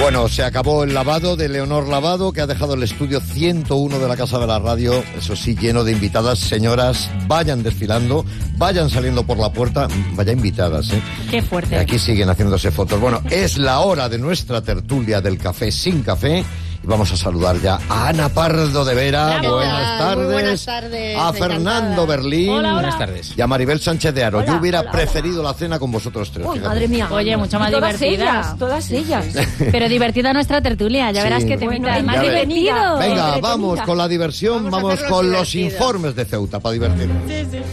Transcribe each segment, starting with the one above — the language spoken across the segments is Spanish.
Bueno, se acabó el lavado de Leonor Lavado, que ha dejado el estudio 101 de la Casa de la Radio, eso sí, lleno de invitadas. Señoras, vayan desfilando, vayan saliendo por la puerta, vaya invitadas, ¿eh? Qué fuerte. Aquí siguen haciéndose fotos. Bueno, es la hora de nuestra tertulia del café sin café. Y vamos a saludar ya a Ana Pardo de Vera. Bravo. Buenas tardes. Muy buenas tardes. A Fernando Berlín. Hola. Buenas tardes. Y a Maribel Sánchez de Aro. Hola, Yo hubiera hola. preferido la cena con vosotros tres. Uy, fíjate. madre mía. Oye, mucho más Todas divertidas. ellas, todas ellas. Pero divertida nuestra tertulia, ya Sí. verás que te Bueno, invita. Más ya ves. divertido. Venga, Entretenida. vamos con la diversión, Vamos a vamos hacerlos con los divertidos. informes de Ceuta para divertirnos.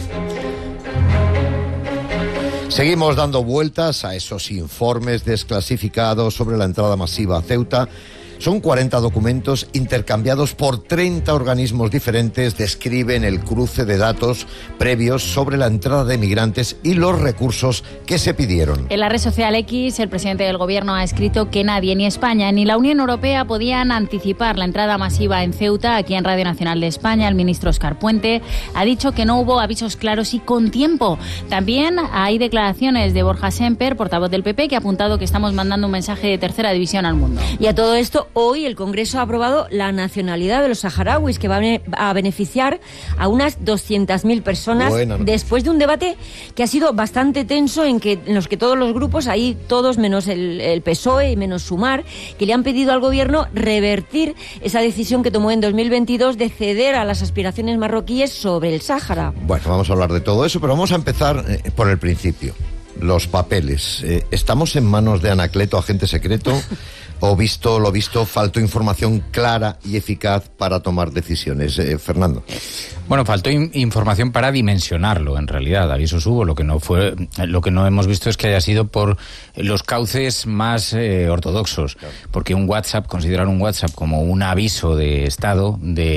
Seguimos dando vueltas a esos informes desclasificados sobre la entrada masiva a Ceuta. Son 40 documentos intercambiados por 30 organismos diferentes, describen el cruce de datos previos sobre la entrada de migrantes y los recursos que se pidieron. En la red social X, el presidente del gobierno ha escrito que nadie, ni España ni la Unión Europea, podían anticipar la entrada masiva en Ceuta. Aquí en Radio Nacional de España, el ministro Óscar Puente ha dicho que no hubo avisos claros y con tiempo. También hay declaraciones de Borja Semper, portavoz del PP, que ha apuntado que estamos mandando un mensaje de tercera división al mundo. Y a todo esto, hoy el Congreso ha aprobado la nacionalidad de los saharauis, que va a beneficiar a unas 200.000 personas. Buena noticia. Después de un debate que ha sido bastante tenso, en los que todos los grupos, ahí todos menos el PSOE y menos Sumar, que le han pedido al gobierno revertir esa decisión que tomó en 2022 de ceder a las aspiraciones marroquíes sobre el Sáhara. Bueno, vamos a hablar de todo eso, pero vamos a empezar por el principio. Los papeles. ¿Estamos en manos de Anacleto, agente secreto? ¿O visto lo visto, faltó información clara y eficaz para tomar decisiones? Fernando. Bueno, faltó información para dimensionarlo, en realidad. Avisos hubo, lo que no hemos visto es que haya sido por los cauces más ortodoxos. Claro. Porque considerar un WhatsApp como un aviso de Estado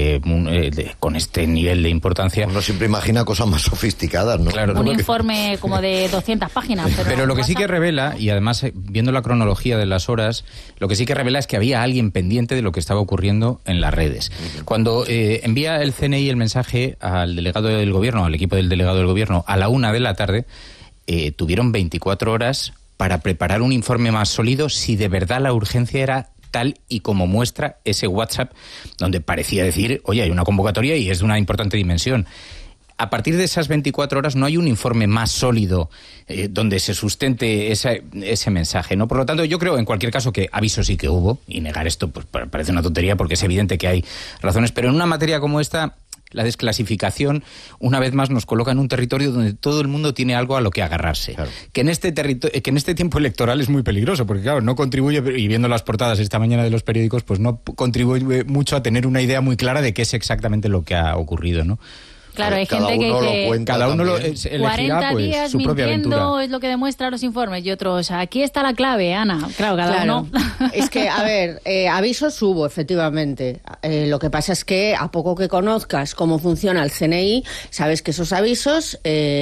con este nivel de importancia... Uno siempre imagina cosas más sofisticadas, ¿no? Claro, Un informe como de 200 páginas. Pero lo que sí que revela, y además viendo la cronología de las horas, lo que sí que revela es que había alguien pendiente de lo que estaba ocurriendo en las redes. Cuando envía el CNI el mensaje al delegado del gobierno, al equipo del delegado del gobierno, a la 1:00 p.m, tuvieron 24 horas para preparar un informe más sólido si de verdad la urgencia era tal y como muestra ese WhatsApp, donde parecía decir, oye, hay una convocatoria y es de una importante dimensión. A partir de esas 24 horas no hay un informe más sólido donde se sustente ese mensaje, ¿no? Por lo tanto, yo creo, en cualquier caso, que aviso sí que hubo, y negar esto pues parece una tontería porque es evidente que hay razones, pero en una materia como esta, la desclasificación, una vez más, nos coloca en un territorio donde todo el mundo tiene algo a lo que agarrarse. Claro. Que en este tiempo electoral es muy peligroso, porque claro, no contribuye, y viendo las portadas esta mañana de los periódicos, pues no contribuye mucho a tener una idea muy clara de qué es exactamente lo que ha ocurrido, ¿no? Claro, hay gente que cada uno elegirá 40 pues, días su propia mintiendo aventura. es lo que demuestran los informes, y otros, aquí está la clave, Ana. Claro, cada uno. Es que, a ver, avisos hubo, efectivamente. Lo que pasa es que a poco que conozcas cómo funciona el CNI, sabes que esos avisos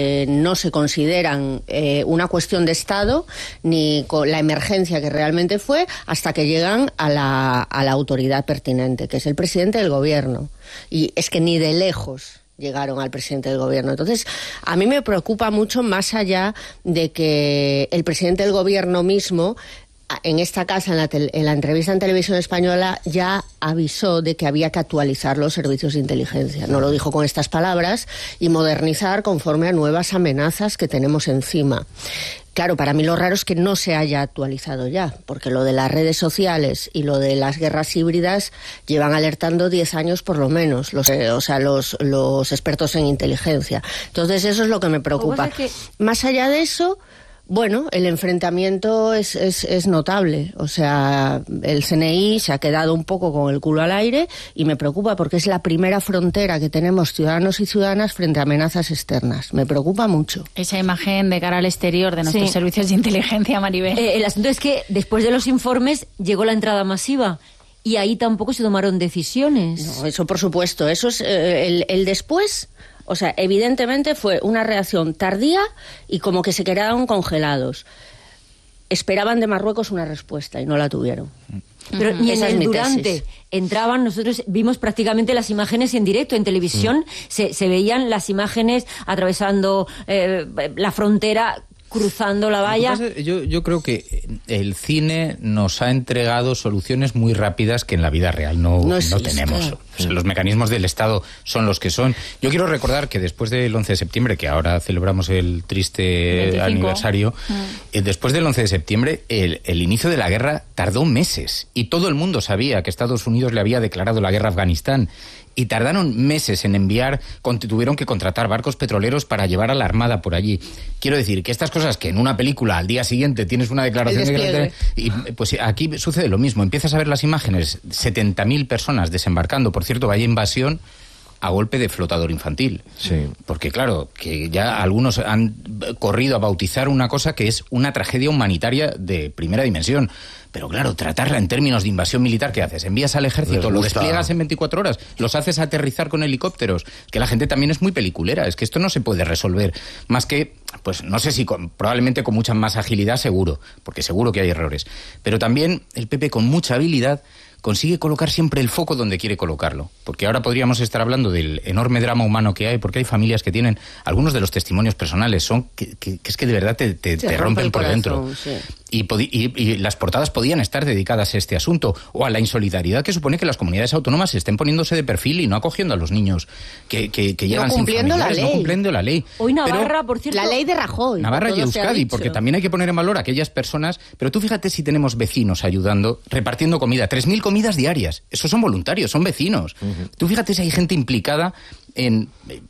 no se consideran una cuestión de Estado ni con la emergencia que realmente fue hasta que llegan a la autoridad pertinente, que es el presidente del gobierno. Y es que ni de lejos llegaron al presidente del gobierno. Entonces, a mí me preocupa mucho, más allá de que el presidente del gobierno mismo, en esta casa, en la entrevista en Televisión Española, ya avisó de que había que actualizar los servicios de inteligencia. No lo dijo con estas palabras, y modernizar conforme a nuevas amenazas que tenemos encima. Claro, para mí lo raro es que no se haya actualizado ya, porque lo de las redes sociales y lo de las guerras híbridas llevan alertando 10 años por lo menos, los expertos en inteligencia. Entonces eso es lo que me preocupa. Más allá de eso, bueno, el enfrentamiento es notable. O sea, el CNI se ha quedado un poco con el culo al aire y me preocupa porque es la primera frontera que tenemos ciudadanos y ciudadanas frente a amenazas externas. Me preocupa mucho. Esa imagen de cara al exterior de nuestros servicios de inteligencia, Maribel. El asunto es que después de los informes llegó la entrada masiva. Y ahí tampoco se tomaron decisiones. No, eso por supuesto. Eso es el después. O sea, evidentemente fue una reacción tardía y como que se quedaron congelados. Esperaban de Marruecos una respuesta y no la tuvieron. Pero ni en el durante tesis. Entraban, nosotros vimos prácticamente las imágenes en directo, en televisión se veían las imágenes atravesando la frontera cruzando la valla. Yo creo que el cine nos ha entregado soluciones muy rápidas que en la vida real no tenemos. O sea, los mecanismos del Estado son los que son. Yo quiero recordar que después del 11 de septiembre, que ahora celebramos el triste 25. Aniversario, después del 11 de septiembre, el inicio de la guerra tardó meses. Y todo el mundo sabía que Estados Unidos le había declarado la guerra a Afganistán. Y tardaron meses en enviar, tuvieron que contratar barcos petroleros para llevar a la Armada por allí. Quiero decir que estas cosas que en una película al día siguiente tienes una declaración de guerra, y pues aquí sucede lo mismo. Empiezas a ver las imágenes, 70.000 personas desembarcando. Por cierto, vaya invasión a golpe de flotador infantil. Sí. Porque claro, que ya algunos han corrido a bautizar una cosa que es una tragedia humanitaria de primera dimensión. Pero claro, tratarla en términos de invasión militar, ¿qué haces? Envías al ejército, lo despliegas en 24 horas, los haces aterrizar con helicópteros. Que la gente también es muy peliculera, es que esto no se puede resolver. Más que, pues no sé si probablemente con mucha más agilidad, seguro, porque seguro que hay errores. Pero también el PP con mucha habilidad consigue colocar siempre el foco donde quiere colocarlo. Porque ahora podríamos estar hablando del enorme drama humano que hay, porque hay familias que tienen, algunos de los testimonios personales son que es que de verdad te rompen por dentro. Sí. Y las portadas podían estar dedicadas a este asunto, o a la insolidaridad que supone que las comunidades autónomas estén poniéndose de perfil y no acogiendo a los niños que llegan sin familiares, no cumpliendo la ley. Hoy Navarra, por cierto... La ley de Rajoy. Navarra y Euskadi, porque también hay que poner en valor a aquellas personas, pero tú fíjate si tenemos vecinos ayudando, repartiendo comida, 3.000 comidas diarias, esos son voluntarios, son vecinos. Tú fíjate si hay gente implicada en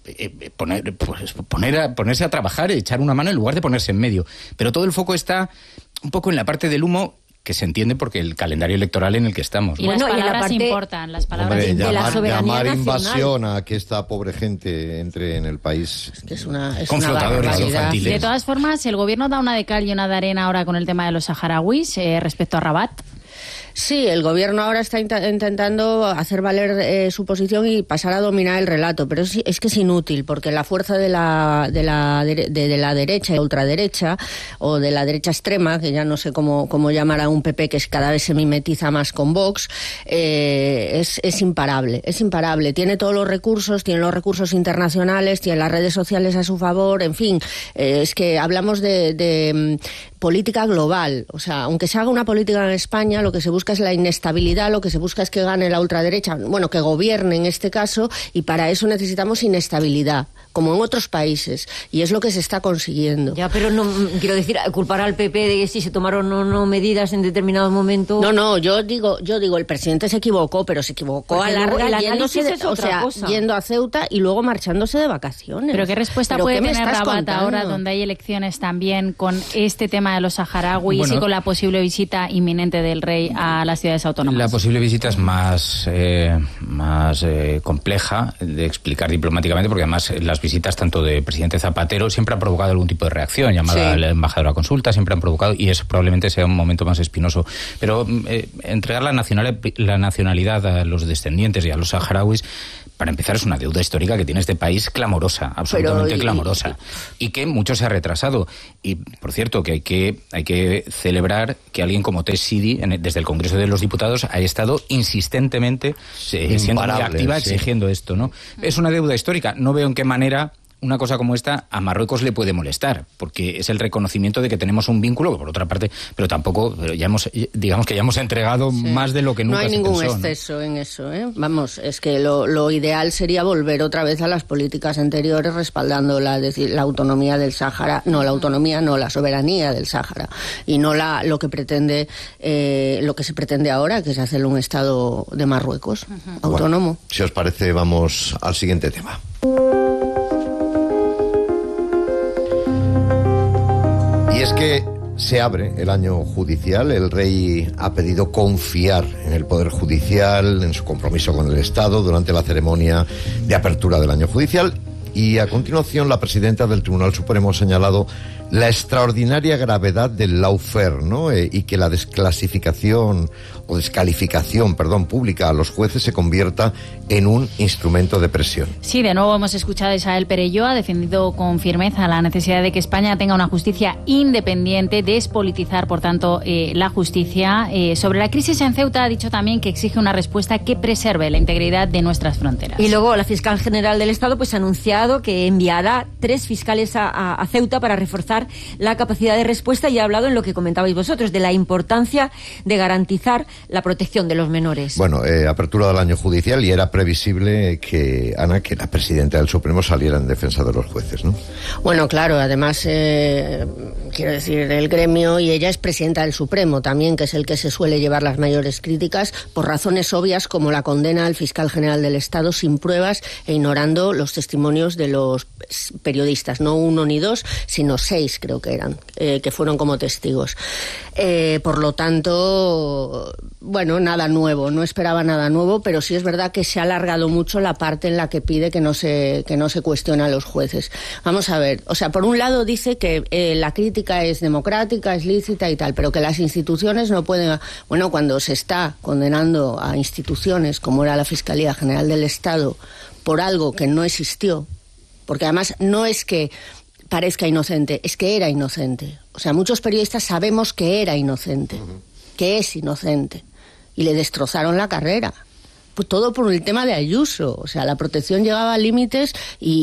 ponerse a trabajar, echar una mano en lugar de ponerse en medio. Pero todo el foco está un poco en la parte del humo, que se entiende porque el calendario electoral en el que estamos. Y las palabras importan, las palabras de la soberanía llamar nacional. Invasión a que esta pobre gente entre en el país. Es que es una flotadores infantiles. De todas formas, el gobierno da una de cal y una de arena ahora con el tema de los saharauis respecto a Rabat. Sí, el gobierno ahora está intentando hacer valer su posición y pasar a dominar el relato, pero es que es inútil, porque la fuerza de la derecha y ultraderecha, o de la derecha extrema, que ya no sé cómo llamar a un PP que cada vez se mimetiza más con Vox, es imparable, tiene todos los recursos, tiene los recursos internacionales, tiene las redes sociales a su favor, en fin, es que hablamos de política global, o sea, aunque se haga una política en España, lo que se busca es la inestabilidad, lo que se busca es que gane la ultraderecha, bueno, que gobierne en este caso, y para eso necesitamos inestabilidad, como en otros países, y es lo que se está consiguiendo. Ya, pero no quiero decir, culpar al PP de que si se tomaron o no medidas en determinado momento. No, yo digo, el presidente se equivocó, pero se equivocó porque a larga yendo a Ceuta y luego marchándose de vacaciones. Pero ¿qué respuesta puede tener Rabat ahora, donde hay elecciones también, con este tema de los saharauis y con la posible visita inminente del rey a las ciudades autónomas? La posible visita es más compleja de explicar diplomáticamente, porque además las visitas tanto de presidente Zapatero siempre han provocado algún tipo de reacción, llamada al embajador a consulta, siempre han provocado, y eso probablemente sea un momento más espinoso. Pero entregar la nacionalidad a los descendientes y a los saharauis, para empezar, es una deuda histórica que tiene este país clamorosa, absolutamente clamorosa, y que mucho se ha retrasado. Y, por cierto, que hay que celebrar que alguien como Ted Sidi, desde el Congreso de los Diputados, ha estado insistentemente siendo muy activa exigiendo esto, ¿no? Es una deuda histórica. No veo en qué manera una cosa como esta a Marruecos le puede molestar, porque es el reconocimiento de que tenemos un vínculo, por otra parte, pero ya hemos entregado más de lo que nunca se pensó. No hay ningún exceso en eso, ¿eh? Vamos, es que lo ideal sería volver otra vez a las políticas anteriores respaldando la autonomía del Sáhara, la soberanía del Sáhara, y no lo que se pretende ahora, que es hacerle un Estado de Marruecos, autónomo. Bueno, si os parece, vamos al siguiente tema. Y es que se abre el año judicial, el rey ha pedido confiar en el Poder Judicial, en su compromiso con el Estado durante la ceremonia de apertura del año judicial, y a continuación la presidenta del Tribunal Supremo ha señalado la extraordinaria gravedad del lawfare, ¿no? Y que la descalificación pública a los jueces se convierta en un instrumento de presión. Sí, de nuevo hemos escuchado a Isabel Perelló, ha defendido con firmeza la necesidad de que España tenga una justicia independiente, despolitizar, por tanto, la justicia. Sobre la crisis en Ceuta ha dicho también que exige una respuesta que preserve la integridad de nuestras fronteras. Y luego la fiscal general del Estado pues anunciar declarado que enviará 3 fiscales a Ceuta para reforzar la capacidad de respuesta y ha hablado en lo que comentabais vosotros, de la importancia de garantizar la protección de los menores. Bueno, apertura del año judicial y era previsible que, Ana, que la presidenta del Supremo saliera en defensa de los jueces, ¿no? Bueno, claro, además, quiero decir, el gremio, y ella es presidenta del Supremo también, que es el que se suele llevar las mayores críticas, por razones obvias como la condena al fiscal general del Estado sin pruebas e ignorando los testimonios de los periodistas, no 1 ni 2, sino 6 creo que eran, que fueron como testigos. Por lo tanto, bueno, nada nuevo, no esperaba nada nuevo, pero sí es verdad que se ha alargado mucho la parte en la que pide que no se cuestione a los jueces. Vamos a ver, o sea, por un lado dice que la crítica es democrática, es lícita y tal, pero que las instituciones no pueden... Bueno, cuando se está condenando a instituciones como era la Fiscalía General del Estado por algo que no existió, porque además no es que parezca inocente, es que era inocente. O sea, muchos periodistas sabemos que era inocente, que es inocente, y le destrozaron la carrera. Pues todo por el tema de Ayuso. O sea, la protección llegaba a límites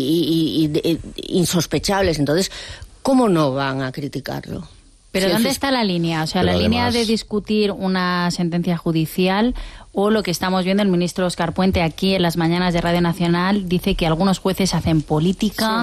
insospechables. Entonces, ¿cómo no van a criticarlo? Pero Sí, ¿dónde está la línea? O sea, Pero la línea además... de discutir una sentencia judicial o lo que estamos viendo, el ministro Óscar Puente aquí en las mañanas de Radio Nacional dice que algunos jueces hacen política,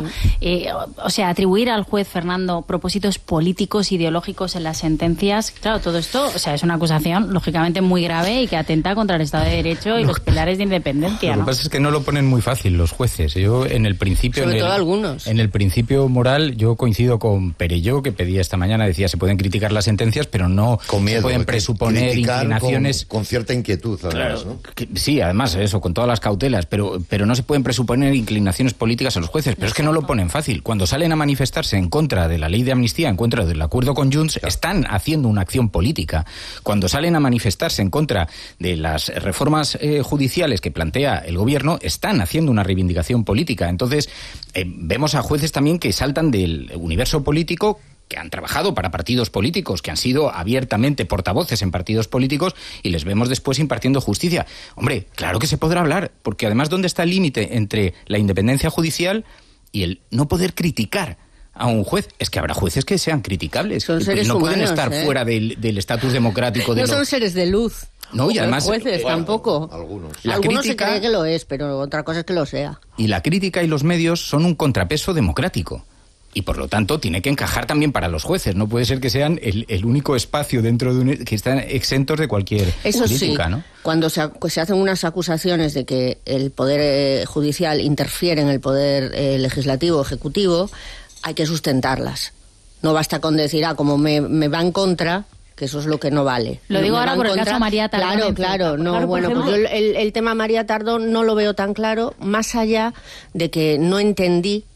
o sea, atribuir al juez Fernando propósitos políticos, ideológicos en las sentencias. Claro, todo esto, o sea, es una acusación lógicamente muy grave y que atenta contra el Estado de Derecho y los pilares de independencia. Lo que pasa es que no lo ponen muy fácil los jueces. Yo en el principio... Sobre todo algunos. En el principio moral yo coincido con Perelló, que pedía esta mañana, decía, se pueden criticar las sentencias, pero no con miedo, se pueden presuponer inclinaciones... Con cierta inquietud, además, claro, ¿no? Sí, además, eso, con todas las cautelas, pero no se pueden presuponer inclinaciones políticas a los jueces. Pero es que no lo ponen fácil. Cuando salen a manifestarse en contra de la ley de amnistía, en contra del acuerdo con Junts, están haciendo una acción política. Cuando salen a manifestarse en contra de las reformas judiciales que plantea el gobierno, están haciendo una reivindicación política. Entonces, vemos a jueces también que saltan del universo político, que han trabajado para partidos políticos, que han sido abiertamente portavoces en partidos políticos, y les vemos después impartiendo justicia. Hombre, claro que se podrá hablar, porque además, ¿dónde está el límite entre la independencia judicial y el no poder criticar a un juez? Es que habrá jueces que sean criticables, son seres no pueden humanos, estar fuera del estatus democrático de no los... son seres de luz. No, y además... Los jueces tampoco. Algunos. Algunos se cree que lo es, pero otra cosa es que lo sea. Y la crítica y los medios son un contrapeso democrático. Y por lo tanto tiene que encajar también para los jueces. No puede ser que sean el único espacio dentro de que están exentos de cualquier crítica, sí, ¿no? Cuando se hacen unas acusaciones de que el poder judicial interfiere en el poder legislativo, ejecutivo, hay que sustentarlas. No basta con decir, como me va en contra, que eso es lo que no vale. Lo digo ahora por el caso María Tardón. Claro. No, bueno, pues yo el tema María Tardón no lo veo tan claro, más allá de que no entendí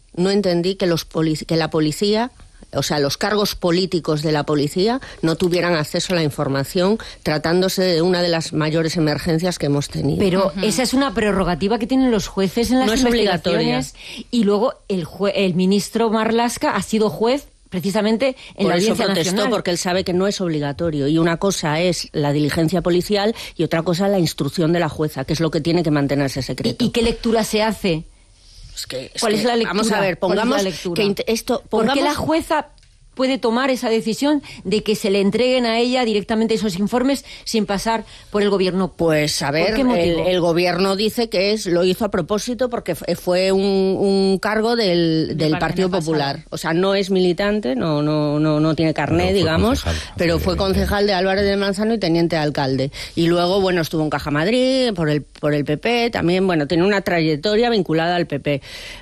que la policía, o sea, los cargos políticos de la policía no tuvieran acceso a la información, tratándose de una de las mayores emergencias que hemos tenido. Pero esa es una prerrogativa que tienen los jueces en las investigaciones. Y luego el ministro Marlaska ha sido juez precisamente en la Audiencia Nacional. Por eso protestó, porque él sabe que no es obligatorio. Y una cosa es la diligencia policial y otra cosa la instrucción de la jueza, que es lo que tiene que mantenerse secreto. ¿Y qué lectura se hace? ¿Cuál es la lectura? Vamos a ver, pongamos ¿Por qué la jueza puede tomar esa decisión de que se le entreguen a ella directamente esos informes sin pasar por el gobierno? Pues a ver, el gobierno dice que lo hizo a propósito porque fue un cargo del Partido Popular. O sea, no es militante, no tiene carné, digamos, pero fue concejal de Álvarez de Manzano y teniente de alcalde. Y luego, bueno, estuvo en Caja Madrid por el PP, también, bueno, tiene una trayectoria vinculada al PP.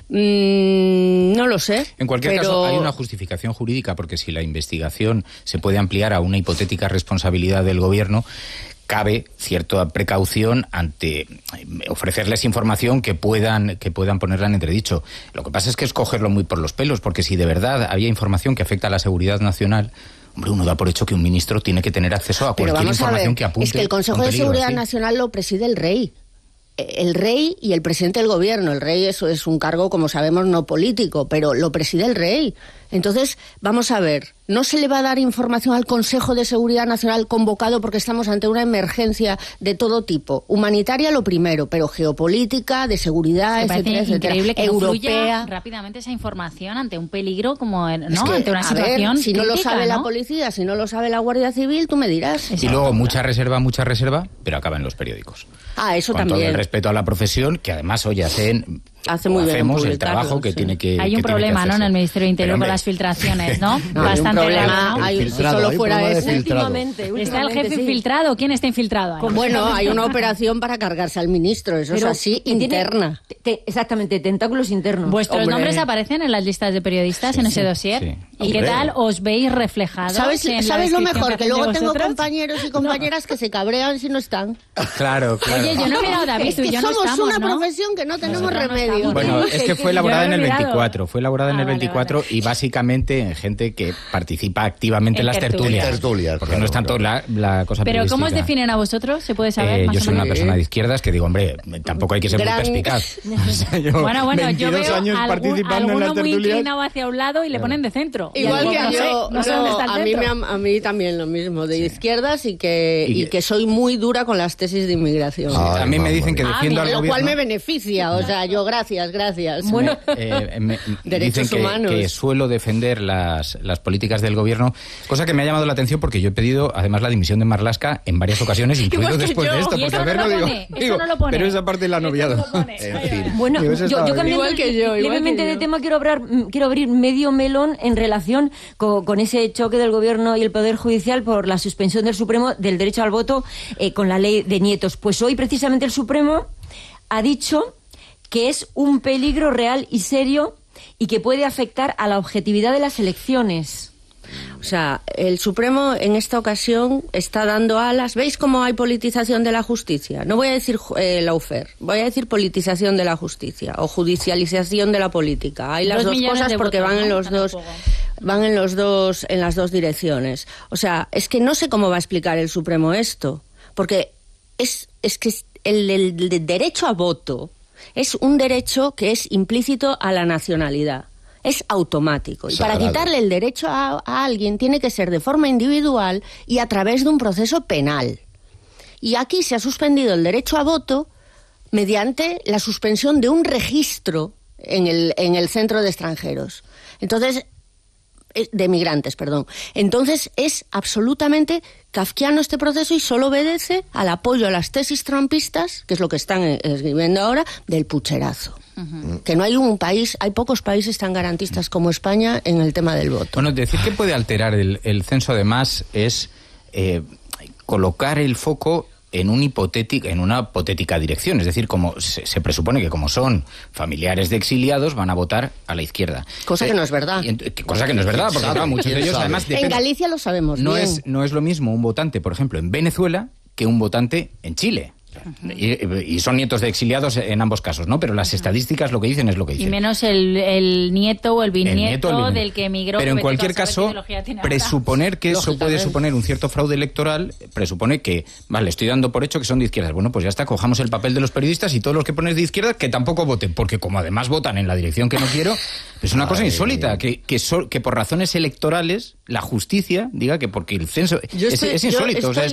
No lo sé. En cualquier caso, hay una justificación jurídica, porque si la investigación se puede ampliar a una hipotética responsabilidad del gobierno, cabe cierta precaución ante ofrecerles información que puedan ponerla en entredicho. Lo que pasa es que es cogerlo muy por los pelos, porque si de verdad había información que afecta a la seguridad nacional, hombre, uno da por hecho que un ministro tiene que tener acceso a cualquier información que apunte. Es que el Consejo de Seguridad Nacional lo preside el rey. El rey y el presidente del gobierno. El rey es un cargo, como sabemos, no político, pero lo preside el rey. Entonces, vamos a ver, No se le va a dar información al Consejo de Seguridad Nacional convocado porque estamos ante una emergencia de todo tipo. Humanitaria lo primero, pero geopolítica, de seguridad, etcétera, etcétera. Increíble que europea. no fluya rápidamente esa información ante un peligro como Es que, ante una situación si no lo crítica, sabe ¿no? la policía, si no lo sabe la Guardia Civil, tú me dirás. Y luego mucha reserva, pero acaba en los periódicos. Eso Con también. todo el respeto a la profesión, que además hoy Hace muy bien hacemos el publicarlo, trabajo que sí. tiene que Hay un que tiene que problema, ¿no?, en hacerse. el Ministerio de Interior Pero, con hombre, las filtraciones, ¿no? No, hay un Bastante problema, grave, ¿no? hay- si Filtrado, solo hay un fuera problema de eso. filtrado. Está el jefe sí. infiltrado. ¿Quién está infiltrado ahí? Bueno, hay una operación para cargarse al ministro, eso Pero es así, que tiene- interna. exactamente, tentáculos internos. ¿Vuestros Hombre. nombres aparecen en las listas de periodistas en ese dossier? sí. ¿Y qué Hombre. tal os veis reflejados? ¿Sabes en la lo descripción mejor? Que hacéis de luego tengo vosotros? compañeros y compañeras que se cabrean si no están. Claro, claro. Oye, yo no he mirado, David, Es tú y que yo no somos estamos, una ¿no? profesión que no tenemos Nosotros no remedio. estamos. Bueno, es que fue Yo elaborada lo en he el mirado. 24, fue elaborada en el Vale, 24 vale. y básicamente en gente que participa activamente en En las tertulias. tertulias. Porque Claro, no es tanto claro. la cosa Pero ¿cómo os periodística. definen a vosotros? ¿Se puede saber? Más Yo o soy una menos? persona de izquierdas que digo, hombre, tampoco hay que ser muy Gran- perspicaz. O sea, yo Bueno, yo 22 veo años participando en alguno las muy tertulias. inclinado hacia un lado y le ponen de centro. Igual Y que no sé, yo, no sé dónde está el a mí, centro. a mí también lo mismo, de izquierdas y Y que- que soy muy dura con las tesis de inmigración. Ay, A mí me dicen que mamá defiendo mira, al Lo cual gobierno. me beneficia, o sea, yo gracias. Bueno, Derechos dicen humanos. que suelo defender las políticas del gobierno, cosa que me ha llamado la atención porque yo he pedido además la dimisión de Marlaska en varias ocasiones, incluido Igual que después yo. de esto, Y porque eso a ver, no no lo digo, pone, eso digo, no lo pone. pero esa parte la ha noviado. Eso no lo pone. En fin. Bueno, Digo, eso yo estaba bien. cambiando Igual que yo, igual levemente que de yo. tema, quiero abrir medio melón en relación con ese choque del Gobierno y el Poder Judicial por la suspensión del Supremo del derecho al voto con la ley de nietos. Pues hoy precisamente el Supremo ha dicho que es un peligro real y serio y que puede afectar a la objetividad de las elecciones. O sea, el Supremo en esta ocasión está dando alas. ¿Veis cómo hay politización de la justicia? No voy a decir lawfare, voy a decir politización de la justicia o judicialización de la política. Hay las 2 dos millones cosas de porque votos, van en ¿no? los Están en dos. juego. Van en las dos direcciones. O sea, es que no sé cómo va a explicar el Supremo esto, porque es que el derecho a voto es un derecho que es implícito a la nacionalidad. Es automático. Y para Sagrado. quitarle el derecho a alguien tiene que ser de forma individual y a través de un proceso penal. Y aquí se ha suspendido el derecho a voto mediante la suspensión de un registro en el centro de extranjeros. Entonces, de migrantes, perdón. Entonces es absolutamente kafkiano este proceso y solo obedece al apoyo a las tesis trumpistas, que es lo que están escribiendo ahora, del pucherazo. Que no hay hay pocos países tan garantistas como España en el tema del voto. Bueno, decir que puede alterar el censo además es colocar el foco en una hipotética dirección. Es decir, como se presupone que como son familiares de exiliados van a votar a la izquierda. Cosa que no es verdad. Cosa que no es verdad, porque sabe? claro, muchos ¿Quién de ellos sabe? además En dependen. Galicia lo sabemos No bien. es lo mismo un votante, por ejemplo, en Venezuela que un votante en Chile. Y son nietos de exiliados en ambos casos, ¿no? Pero las estadísticas lo que dicen es lo que Y dicen. menos el nieto o el El nieto, bisnieto el bisnieto. del que emigró. Pero en que cualquier vete tú a saber caso, qué ideología tiene ahora. presuponer que eso puede Lógicamente. suponer un cierto fraude electoral, presupone que, vale, estoy dando por hecho que son de izquierdas. Bueno, pues ya está, cojamos el papel de los periodistas y todos los que pones de izquierda que tampoco voten, porque como además votan en la dirección que no quiero, es una cosa insólita, que por razones electorales la justicia diga que porque el censo Yo es insólito. O sea,